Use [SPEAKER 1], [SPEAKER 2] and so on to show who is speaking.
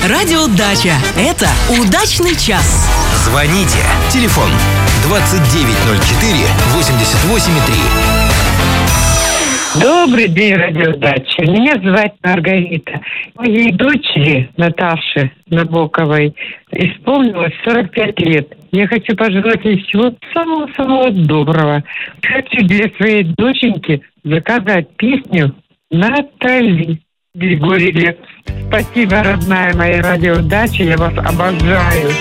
[SPEAKER 1] Радиодача. Это удачный час.
[SPEAKER 2] Звоните. Телефон 2904 88,3.
[SPEAKER 3] Добрый день, радиодача. Меня зовут Маргарита. Моей дочери Наташе Набоковой исполнилось 45 лет. Я хочу пожелать ей всего самого-самого доброго. Хочу для своей доченьки заказать песню «Натали». Григорий Лепс. Спасибо, родная моя радиодача. Я вас обожаю.